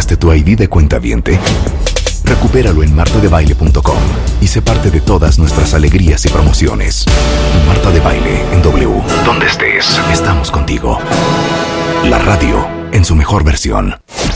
¿Olvidaste tu ID de cuentaviente? Recupéralo en martadebaile.com y sé parte de todas nuestras alegrías y promociones. Marta de Baile en W. Donde estés, estamos contigo. La radio en su mejor versión.